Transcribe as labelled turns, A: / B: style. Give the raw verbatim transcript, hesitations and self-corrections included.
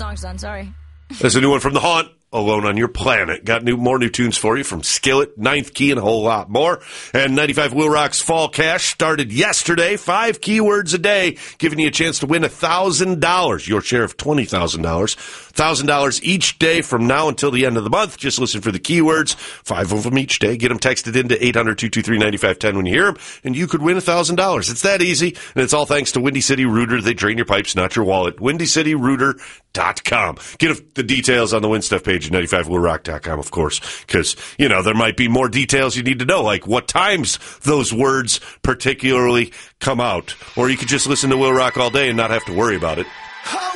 A: song's done. Sorry.
B: There's a new one from The Haunt, Alone on Your Planet. Got new, more new tunes for you from Skillet, Ninth Key, and a whole lot more. And ninety-five Will Rock's Fall Cash started yesterday. Five keywords a day, giving you a chance to win one thousand dollars. Your share of twenty thousand dollars. one thousand dollars each day from now until the end of the month. Just listen for the keywords. Five of them each day. Get them texted into eight hundred, two two three, nine five one zero when you hear them, and you could win one thousand dollars. It's that easy, and it's all thanks to Windy City Rooter. They drain your pipes, not your wallet. windy city rooter dot com. Get the details on the Win Stuff page at ninety-five will rock dot com, of course, because, you know, there might be more details you need to know, like what times those words particularly come out. Or you could just listen to Will Rock all day and not have to worry about it.